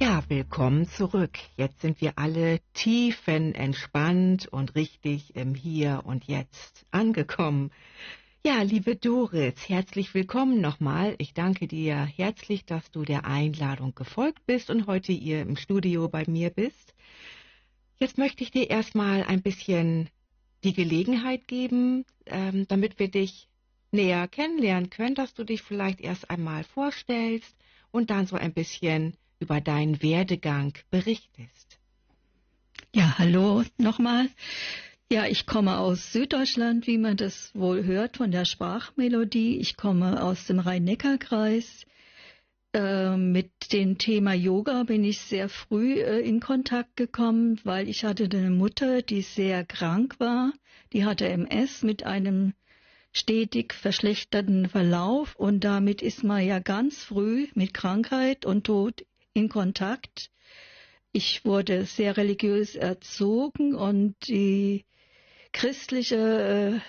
Ja, willkommen zurück. Jetzt sind wir alle tiefenentspannt und richtig im Hier und Jetzt angekommen. Ja, liebe Doris, herzlich willkommen nochmal. Ich danke dir herzlich, dass du der Einladung gefolgt bist und heute hier im Studio bei mir bist. Jetzt möchte ich dir erstmal ein bisschen die Gelegenheit geben, damit wir dich näher kennenlernen können, dass du dich vielleicht erst einmal vorstellst und dann so ein bisschen über deinen Werdegang berichtest. Ja, hallo nochmal. Ja, ich komme aus Süddeutschland, wie man das wohl hört von der Sprachmelodie. Ich komme aus dem Rhein-Neckar-Kreis. Mit dem Thema Yoga bin ich sehr früh in Kontakt gekommen, weil ich hatte eine Mutter, die sehr krank war. Die hatte MS mit einem stetig verschlechterten Verlauf und damit ist man ja ganz früh mit Krankheit und Tod in Kontakt. Ich wurde sehr religiös erzogen und die christliche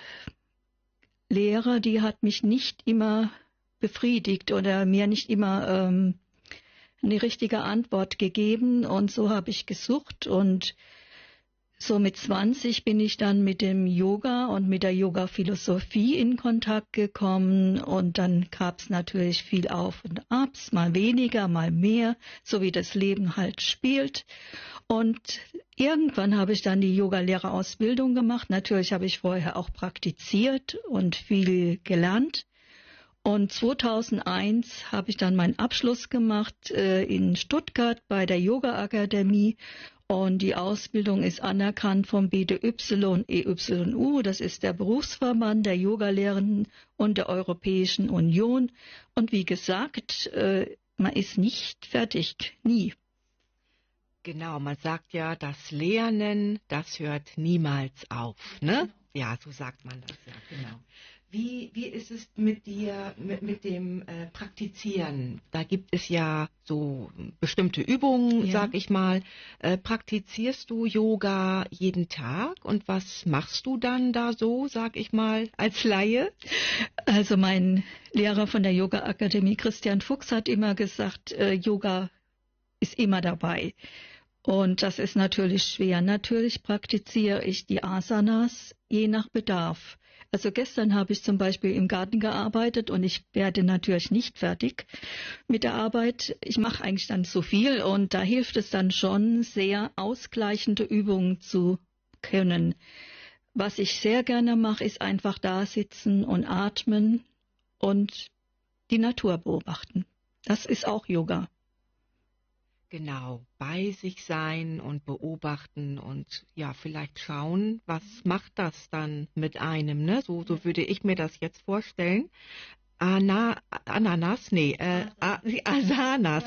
Lehre, die hat mich nicht immer befriedigt oder mir nicht immer eine richtige Antwort gegeben und so habe ich gesucht und so mit 20 bin ich dann mit dem Yoga und mit der Yoga-Philosophie in Kontakt gekommen und dann gab es natürlich viel Auf und Abs, mal weniger, mal mehr, so wie das Leben halt spielt. Und irgendwann habe ich dann die Yoga-Lehrerausbildung gemacht. Natürlich habe ich vorher auch praktiziert und viel gelernt. Und 2001 habe ich dann meinen Abschluss gemacht in Stuttgart bei der Yoga-Akademie. Und die Ausbildung ist anerkannt vom BDY-EYU, das ist der Berufsverband der Yogalehrenden und der Europäischen Union. Und wie gesagt, man ist nicht fertig, nie. Genau, man sagt ja, das Lernen, das hört niemals auf, ne? Ja, so sagt man das, ja, genau. Wie ist es mit dir, mit dem Praktizieren? Da gibt es ja so bestimmte Übungen, sag ich mal. Praktizierst du Yoga jeden Tag und was machst du dann da so, sag ich mal, als Laie? Also mein Lehrer von der Yoga-Akademie, Christian Fuchs, hat immer gesagt, Yoga ist immer dabei. Und das ist natürlich schwer. Natürlich praktiziere ich die Asanas je nach Bedarf. Also gestern habe ich zum Beispiel im Garten gearbeitet und ich werde natürlich nicht fertig mit der Arbeit. Ich mache eigentlich dann so viel und da hilft es dann schon, sehr ausgleichende Übungen zu können. Was ich sehr gerne mache, ist einfach da sitzen und atmen und die Natur beobachten. Das ist auch Yoga. Genau, bei sich sein und beobachten und ja, vielleicht schauen, was macht das dann mit einem, ne? So würde ich mir das jetzt vorstellen. Asanas.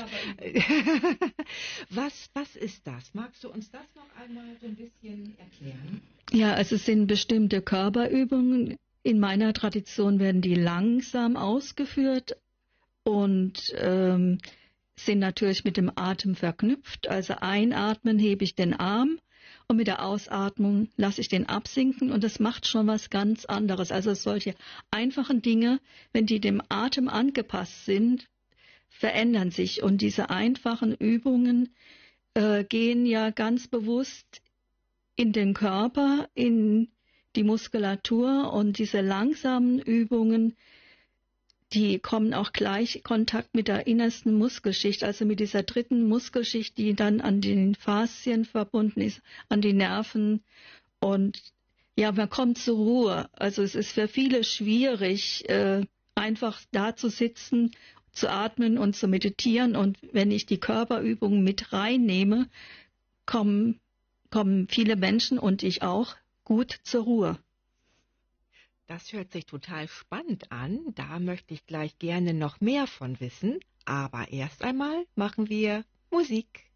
Was ist das? Magst du uns das noch einmal so ein bisschen erklären? Ja, also es sind bestimmte Körperübungen. In meiner Tradition werden die langsam ausgeführt und sind natürlich mit dem Atem verknüpft. Also einatmen hebe ich den Arm und mit der Ausatmung lasse ich den absinken und das macht schon was ganz anderes. Also solche einfachen Dinge, wenn die dem Atem angepasst sind, verändern sich und diese einfachen Übungen gehen ja ganz bewusst in den Körper, in die Muskulatur und diese langsamen Übungen, die kommen auch gleich in Kontakt mit der innersten Muskelschicht, also mit dieser dritten Muskelschicht, die dann an den Faszien verbunden ist, an die Nerven. Und ja, man kommt zur Ruhe. Also es ist für viele schwierig, einfach da zu sitzen, zu atmen und zu meditieren. Und wenn ich die Körperübungen mit reinnehme, kommen viele Menschen und ich auch gut zur Ruhe. Das hört sich total spannend an. Da möchte ich gleich gerne noch mehr von wissen. Aber erst einmal machen wir Musik.